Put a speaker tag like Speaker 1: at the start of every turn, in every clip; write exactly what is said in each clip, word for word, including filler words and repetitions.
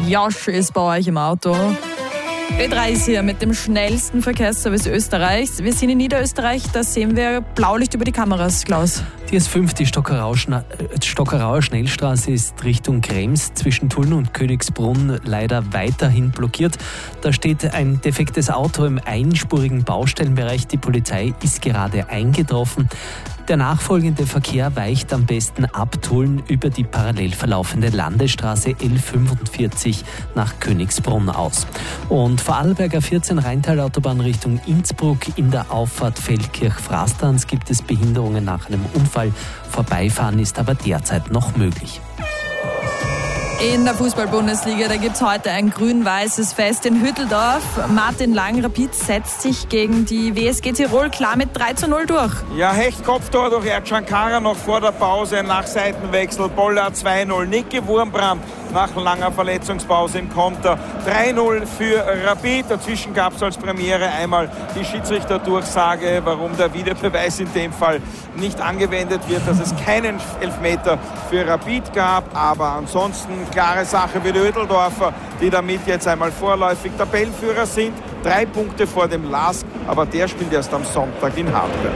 Speaker 1: Josch ist bei euch im Auto. Ö drei ist hier mit dem schnellsten Verkehrsservice Österreichs. Wir sind in Niederösterreich, da sehen wir Blaulicht über die Kameras, Klaus.
Speaker 2: Die S fünf, die Stockerauer, Stockerauer Schnellstraße, ist Richtung Krems zwischen Tulln und Königsbrunn leider weiterhin blockiert. Da steht ein defektes Auto im einspurigen Baustellenbereich. Die Polizei ist gerade eingetroffen. Der nachfolgende Verkehr weicht am besten ab Tulln über die parallel verlaufende Landesstraße L fünfundvierzig nach Königsbrunn aus. Und Vorarlberger vierzehn Rheintal-Autobahn Richtung Innsbruck in der Auffahrt Feldkirch-Frastanz gibt es Behinderungen nach einem Unfall. Vorbeifahren ist aber derzeit noch möglich.
Speaker 1: In der Fußball-Bundesliga, da gibt es heute ein grün-weißes Fest in Hütteldorf. Martin Lang, Rapid setzt sich gegen die W S G Tirol klar mit drei zu null durch.
Speaker 3: Ja, Hecht-Kopftor durch Ercan Kara noch vor der Pause, nach Seitenwechsel, Boller zwei null. Niki Wurmbrand nach langer Verletzungspause im Konter. drei null für Rapid. Dazwischen gab es als Premiere einmal die Schiedsrichterdurchsage, warum der Videobeweis in dem Fall nicht angewendet wird, dass es keinen Elfmeter für Rapid gab. Aber ansonsten klare Sache für die Hütteldorfer, die damit jetzt einmal vorläufig Tabellenführer sind. Drei Punkte vor dem L A S K, aber der spielt erst am Sonntag in Hartberg.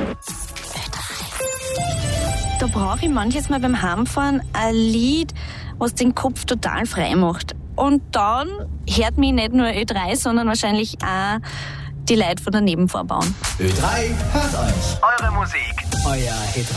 Speaker 4: Da brauche ich manches Mal beim Heimfahren ein Lied, was den Kopf total frei macht. Und dann hört mich nicht nur Ö drei, sondern wahrscheinlich auch die Leute von der Nebenvorbauen.
Speaker 5: Ö drei hört euch.
Speaker 6: Eure Musik.
Speaker 5: Euer Hit